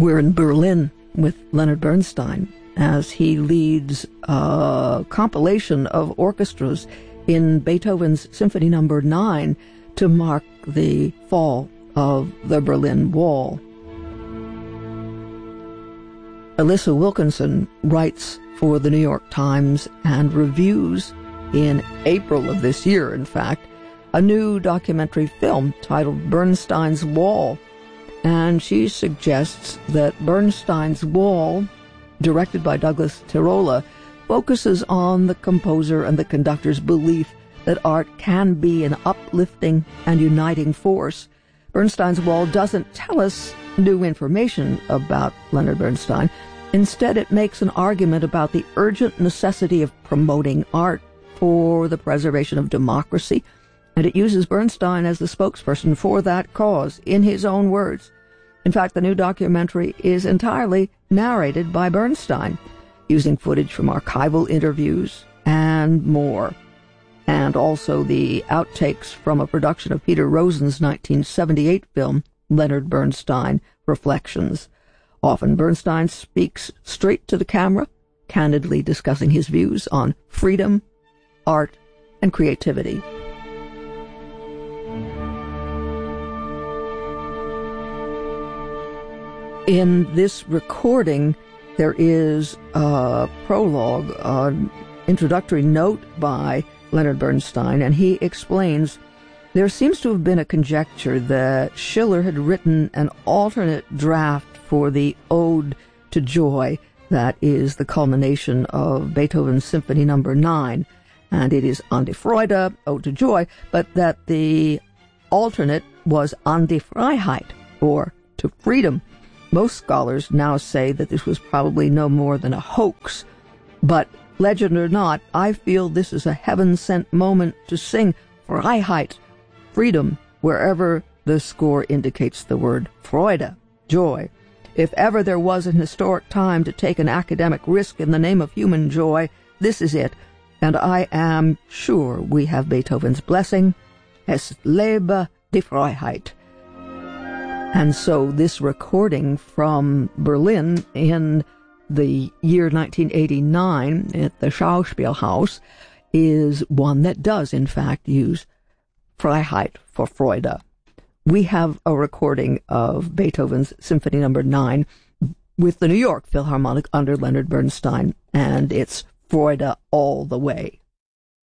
We're in Berlin with Leonard Bernstein as he leads a compilation of orchestras in Beethoven's Symphony No. 9 to mark the fall of the Berlin Wall. Alyssa Wilkinson writes for the New York Times and reviews in April of this year, in fact, a new documentary film titled Bernstein's Wall. And she suggests that Bernstein's Wall, directed by Douglas Tirola, focuses on the composer and the conductor's belief that art can be an uplifting and uniting force. Bernstein's Wall doesn't tell us new information about Leonard Bernstein. Instead, it makes an argument about the urgent necessity of promoting art for the preservation of democracy, and it uses Bernstein as the spokesperson for that cause, in his own words. In fact, the new documentary is entirely narrated by Bernstein, using footage from archival interviews and more, and also the outtakes from a production of Peter Rosen's 1978 film, Leonard Bernstein Reflections. Often Bernstein speaks straight to the camera, candidly discussing his views on freedom, art, and creativity. In this recording, there is a prologue, an introductory note by Leonard Bernstein, and he explains there seems to have been a conjecture that Schiller had written an alternate draft for the Ode to Joy that is the culmination of Beethoven's Symphony No. 9, and it is An die Freude, Ode to Joy, but that the alternate was An die Freiheit, or to freedom. Most scholars now say that this was probably no more than a hoax, but legend or not, I feel this is a heaven-sent moment to sing Freiheit, freedom, wherever the score indicates the word Freude, joy. If ever there was an historic time to take an academic risk in the name of human joy, this is it, and I am sure we have Beethoven's blessing. Es lebe die Freiheit. And so this recording from Berlin in the year 1989 at the Schauspielhaus is one that does, in fact, use Freiheit for Freude. We have a recording of Beethoven's Symphony No. 9 with the New York Philharmonic under Leonard Bernstein, and it's Freude all the way.